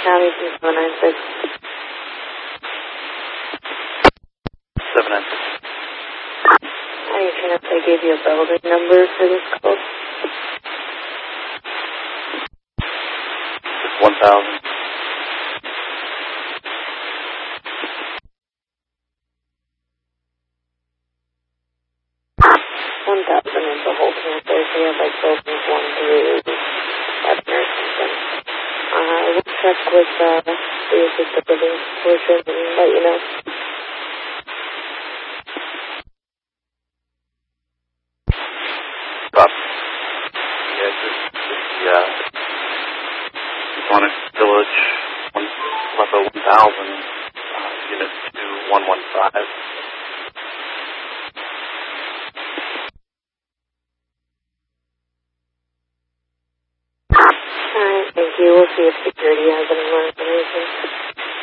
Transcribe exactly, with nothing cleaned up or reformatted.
County from seven nine six. seven nine six. Any chance I gave you a building number for this call? one thousand. one thousand is the whole campus. We have like buildings one through seven or something. Uh, I will check with uh, the assisted living portion and let you know. Bob. Yeah, just, just yeah. Sonic Village, one, level one thousand, uh, unit two one one five. Alright, thank you. We'll see if security has any more information.